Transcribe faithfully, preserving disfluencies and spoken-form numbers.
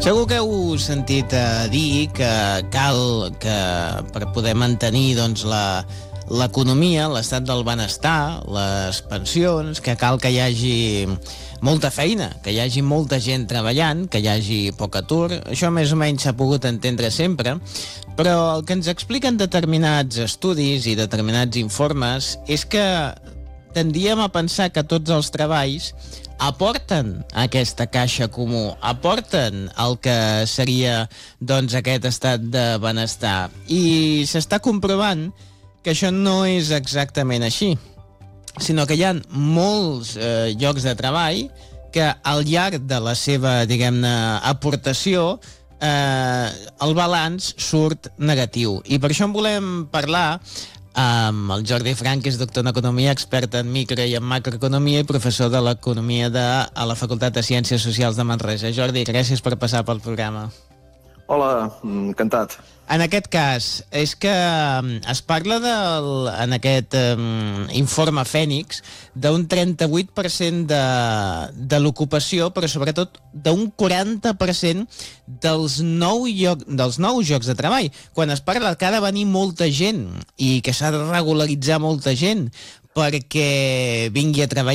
Segur que heu sentit a dir que cal que per poder mantenir doncs, la, l'economia, l'estat del benestar, les pensions, que cal que hi hagi molta feina, que hi hagi molta gent treballant, que hi hagi poc atur. Això més o menys s'ha pogut entendre sempre, però el que ens expliquen determinats estudis i determinats informes és que tendíem a pensar que tots els treballs aporten a aquesta caixa comú, aporten el que seria doncs, aquest estat de benestar. I s'està comprovant que això no és exactament així, sinó que hi ha molts eh, llocs de treball que al llarg de la seva, diguem-ne, aportació, eh, el balanç surt negatiu. I per això en volem parlar amb el Jordi Frank, que és doctor en Economia, expert en micro i en macroeconomia i professor de l'Economia de, a la Facultat de Ciències Socials de Manresa. Jordi, gràcies per passar pel programa. Hola, encantat. En aquest cas, és que es parla del, en aquest um, informe Fènix d'un trenta-vuit per cent de, de l'ocupació, però sobretot d'un quaranta per cent dels, nou lloc, dels nous llocs de treball. Quan es parla que ha de venir molta gent i que s'ha de regularitzar molta gent perquè vingui a treballar